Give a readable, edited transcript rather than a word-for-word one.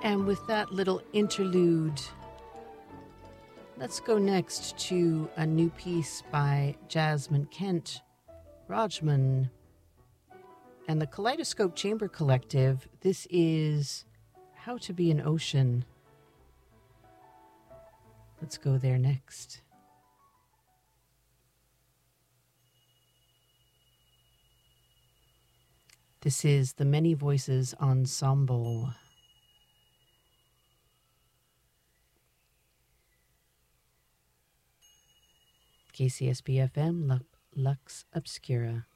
And with that little interlude, let's go next to a new piece by Jasmine Kent, Rajman, and the Kaleidoscope Chamber Collective. This is How to Be an Ocean. Let's go there next. This is the Many Voices Ensemble. KCSB FM, Lux Obscura.